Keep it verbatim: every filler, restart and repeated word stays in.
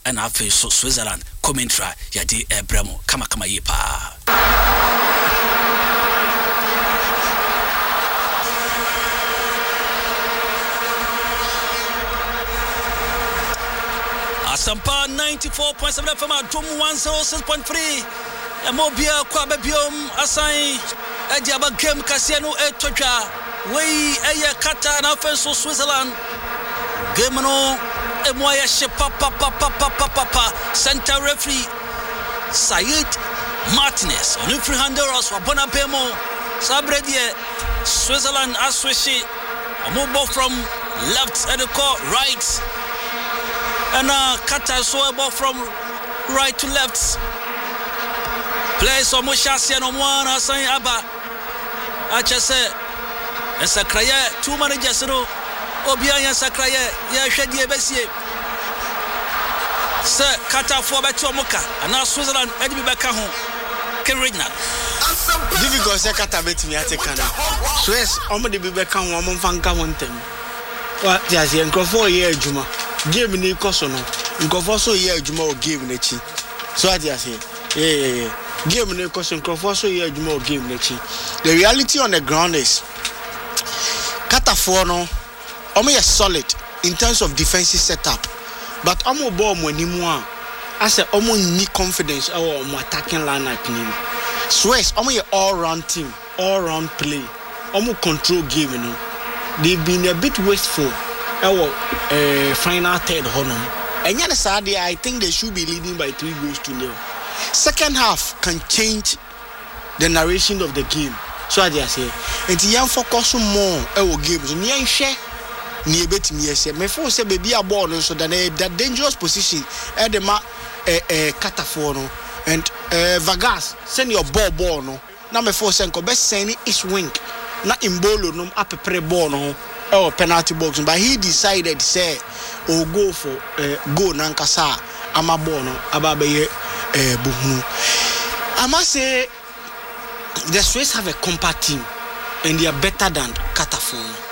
and afi so Switzerland commentary yadi ebremo kama kama yipa Asampa ninety-four point seven F M Drum one oh six point three Emobia kwa bebiom asai Ediaba game kasiano etotwa Wei eye kata na offense Switzerland game no Emoya shepa pa pa pa pa pa pa pa center referee Said Martinez on free Honduras wa bona bemo sabredie Switzerland aswishi a move from left and the court right and uh Qatar so a ball from right to left play so Moshasian on one assign Abba Achase Sakraya two managers no Obianya Sakraya ya hwede ebesie Sir Qatar for beto moka and now Switzerland edibi beka ho Original difficult say Qatar betimi ateka na Swiss omo de bi beka ho omo fanka ho ntem wa ti ase nkofo ye adwuma game ni koso no nkofo so ye adwuma o game na chi so ati ase eh eh game ni koso nkofo so ye adwuma o game na chi the reality on the ground is Qatar for no omo ye solid in terms of defensive setup but omo ball mo nimu a ase omo ni confidence our omo attacking lineup ni Swiss omo ye all round team all round play omo control game no they've been a bit wasteful our uh, final third honor and yet Saturday I think they should be leading by three goals to nil. Second half can change the narration of the game so I just say and you focus more our games ni share ni ebetimi ese me for say baby a ball so that that dangerous position e de ma eh eh Qatar no and eh Vargas send your ball ball no na me for say ko best send is wing na imbolo no apepre ball no e penalty box but he decided say o go for uh, go nankasa ama ball no ababe eh buhunu I must say the Swiss have a compact team and they are better than Qatar.